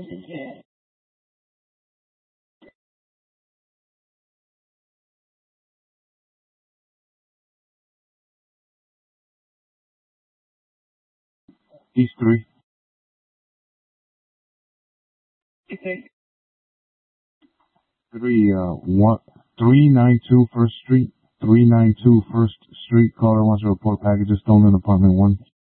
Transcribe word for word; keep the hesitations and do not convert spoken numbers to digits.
These three. Three, uh, one, three nine two First Street, three nine two First Street. Caller wants to report packages stolen in apartment one.